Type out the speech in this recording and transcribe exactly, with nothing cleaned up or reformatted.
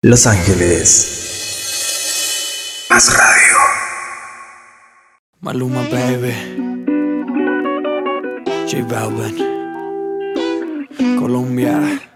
Los Ángeles. Más radio. Maluma, baby. J Balvin. Colombia.